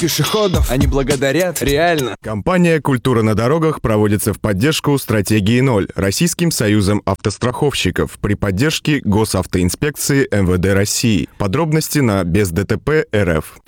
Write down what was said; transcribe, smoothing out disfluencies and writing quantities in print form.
пешеходов. Они благодарят, реально. Компания «Культура на дорогах» проводится в поддержку стратегии 0 Российским союзом автостраховщиков при поддержке Госавтоинспекции МВД России. Подробности на бездтп.рф.